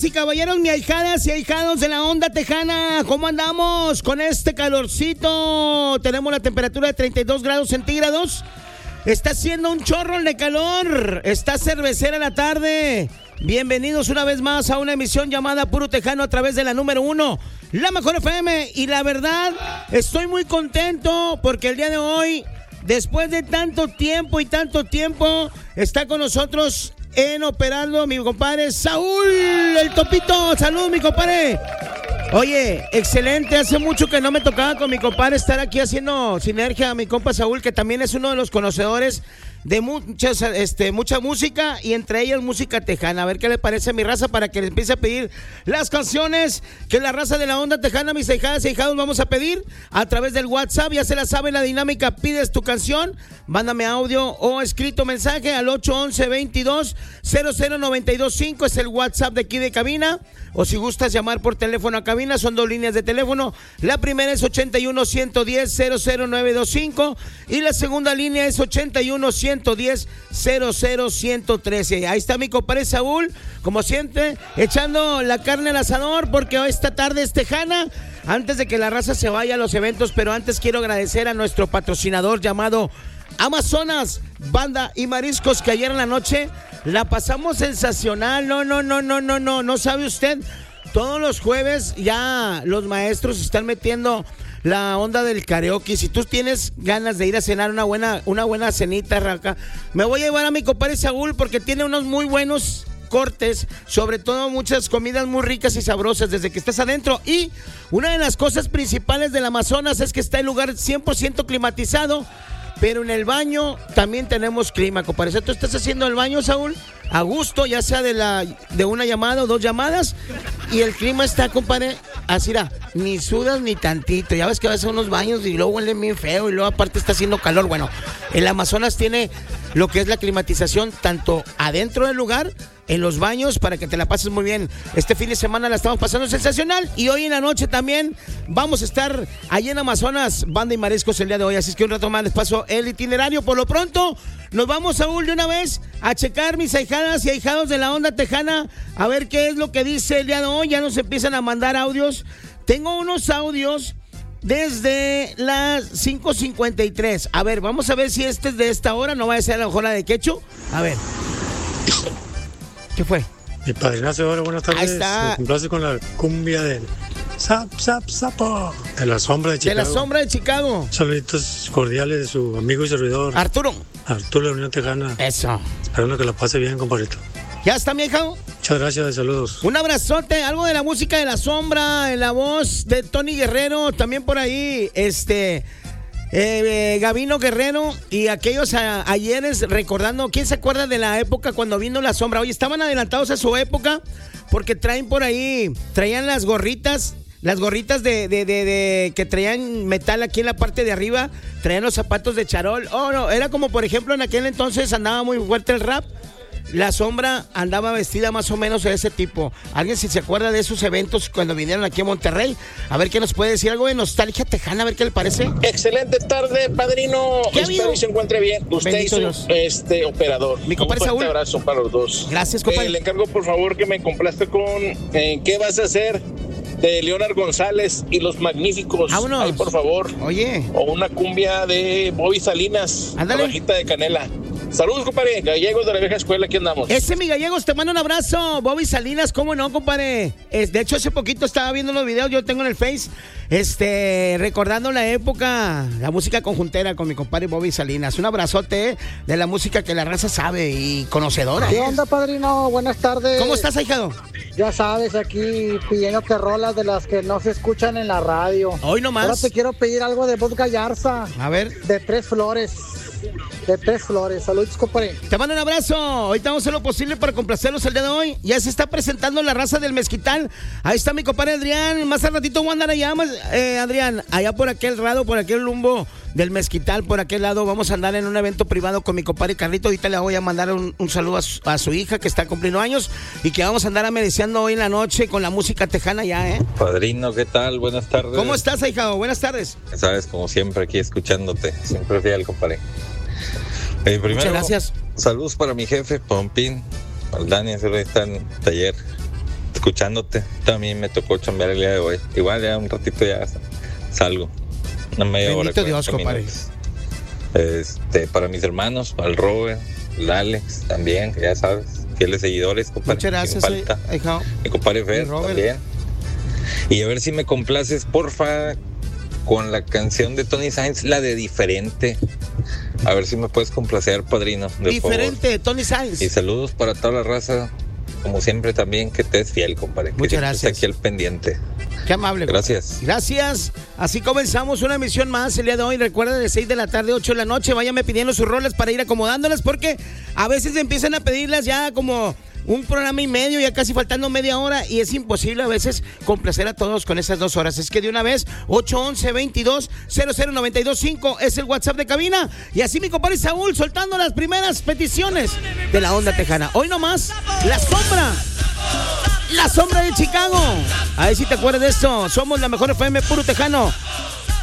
y caballeros, mi ahijadas y ahijados de la onda tejana, ¿cómo andamos con este calorcito? Tenemos la temperatura de 32 grados centígrados. Está haciendo un chorro de calor. Está cervecera la tarde. Bienvenidos una vez más a una emisión llamada Puro Tejano a través de la número 1, la mejor FM. Y la verdad, estoy muy contento porque el día de hoy, después de tanto tiempo, está con nosotros operando mi compadre Saúl, el Topito. Salud, mi compadre. Oye, excelente, hace mucho que no me tocaba con mi compadre estar aquí haciendo sinergia a mi compa Saúl, que también es uno de los conocedores de mucha música, y entre ellas música tejana. A ver qué le parece a mi raza para que le empiece a pedir las canciones que la raza de la onda tejana, mis ahijadas y ahijados, vamos a pedir a través del WhatsApp. Ya se la sabe la dinámica, pides tu canción, mándame audio o escrito mensaje al 811-22-00925, es el WhatsApp de aquí de cabina. O si gustas llamar por teléfono a cabina, son 2 líneas de teléfono. La primera es 81-110-00925 y la segunda línea es 81-110-00113. Ahí está mi compadre Saúl, como siempre, echando la carne al asador, porque esta tarde es tejana. Antes de que la raza se vaya a los eventos, pero antes quiero agradecer a nuestro patrocinador llamado Amazonas Banda y Mariscos, que ayer en la noche la pasamos sensacional. No sabe usted, todos los jueves ya los maestros están metiendo la onda del karaoke. Si tú tienes ganas de ir a cenar una buena cenita, raca, me voy a llevar a mi compadre Saúl, porque tiene unos muy buenos cortes, sobre todo muchas comidas muy ricas y sabrosas desde que estás adentro. Y una de las cosas principales del Amazonas es que está el lugar 100% climatizado, pero en el baño también tenemos clima, compadre. ¿Tú estás haciendo el baño, Saúl? A gusto, ya sea de una llamada o 2 llamadas, y el clima está, compadre, así ni sudas ni tantito. Ya ves que a veces unos baños y luego huelen bien feo, y luego aparte está haciendo calor. Bueno, el Amazonas tiene lo que es la climatización tanto adentro del lugar, en los baños, para que te la pases muy bien. Este fin de semana la estamos pasando sensacional, y hoy en la noche también vamos a estar allí en Amazonas Banda y Mariscos el día de hoy, así es que un rato más les paso el itinerario. Por lo pronto nos vamos, Saúl, de una vez a checar, mis ahijadas y ahijados de la onda tejana, a ver qué es lo que dice el día de hoy. Ya nos empiezan a mandar audios. Tengo unos audios desde las 5:53. A ver, vamos a ver si este es de esta hora, no vaya a ser a la hora de Quecho. A ver. ¿Qué fue? Mi padrinazo, ahora buenas tardes. Ahí está. Me complace con la cumbia del Sapo. De la sombra de Chicago. De la sombra de Chicago. Saluditos cordiales de su amigo y servidor Arturo de la Unión Tejana. Eso. Esperando que la pase bien, compadrito. ¿Ya está, mi hijado? Muchas gracias, saludos. Un abrazote, algo de la música de la sombra, en la voz de Tony Guerrero, también por ahí, Gabino Guerrero y aquellos ayeres recordando. ¿Quién se acuerda de la época cuando vino la sombra? Oye, estaban adelantados a su época, porque traían las gorritas de que traían metal aquí en la parte de arriba, traían los zapatos de charol. Oh, no, era como, por ejemplo, en aquel entonces andaba muy fuerte el rap. La sombra andaba vestida más o menos de ese tipo. ¿Alguien si se acuerda de esos eventos cuando vinieron aquí a Monterrey? A ver qué nos puede decir, algo de nostalgia tejana, a ver qué le parece. Excelente tarde, padrino. Espero que se encuentre bien. Usted Bendito y su operador. Mi compadre Un Saúl. fuerte abrazo para los dos. Gracias, compadre. Le encargo, por favor, que me complazca con ¿qué vas a hacer? De Leonard González y los Magníficos. Vámonos. Ahí, por favor. Oye. O una cumbia de Bobby Salinas. Ándale. La bajita de canela. Saludos, compadre. Gallegos de la vieja escuela, aquí andamos. Ese, mi Gallegos, te mando un abrazo. Bobby Salinas, ¿cómo no, compadre? De hecho, hace poquito estaba viendo los videos, yo tengo en el Face, recordando la época, la música conjuntera con mi compadre Bobby Salinas. Un abrazote de la música que la raza sabe y conocedora. ¿Qué onda, padrino? Buenas tardes. ¿Cómo estás, ahijado? Ya sabes, aquí pidiéndote rolas de las que no se escuchan en la radio. Hoy nomás. Ahora te quiero pedir algo de Bud Gallarza. A ver. De Tres Flores. Saludos, compadre. Te mando un abrazo. Ahorita vamos a hacer lo posible para complacerlos el día de hoy. Ya se está presentando la raza del mezquital. Ahí está mi compadre Adrián. Más al ratito voy a andar allá, Adrián, allá por aquel lado, por aquel lumbo del mezquital, por aquel lado. Vamos a andar en un evento privado con mi compadre Carlito. Ahorita le voy a mandar un saludo a su hija, que está cumpliendo años, y que vamos a andar amaneciendo hoy en la noche con la música tejana ya, Padrino, ¿qué tal? Buenas tardes. ¿Cómo estás, ahijado? Buenas tardes. Sabes, como siempre, aquí escuchándote. Siempre fiel, compadre. Primero, muchas gracias. Saludos para mi jefe, Pompín. Al Dani, seguro está en taller escuchándote. También me tocó chambear el día de hoy. Igual ya un ratito ya salgo. Una media hora. Bendito Dios, compadre. Para mis hermanos, para el Robert, el Alex también, que ya sabes, fieles seguidores, compadre. Muchas gracias, falta. Mi compadre Fer también. Y a ver si me complaces, porfa, con la canción de Tony Sainz, la de Diferente. A ver si me puedes complacer, padrino. Diferente, favor. Tony Sainz. Y saludos para toda la raza, como siempre también, que te es fiel, compadre. Muchas gracias. Está aquí al pendiente. Qué amable. Gracias. Gracias. Así comenzamos una emisión más el día de hoy. Recuerda, de 6 de la tarde, 8 de la noche. Váyame pidiendo sus rolas para ir acomodándolas, porque a veces empiezan a pedirlas ya como un programa y medio, ya casi faltando media hora, y es imposible a veces complacer a todos con esas 2 horas. Es que de una vez, 811-22-00925 es el WhatsApp de cabina. Y así mi compadre Saúl soltando las primeras peticiones de la onda tejana. Hoy nomás, La Sombra de Chicago. A ver si te acuerdas de esto. Somos la mejor FM, puro tejano.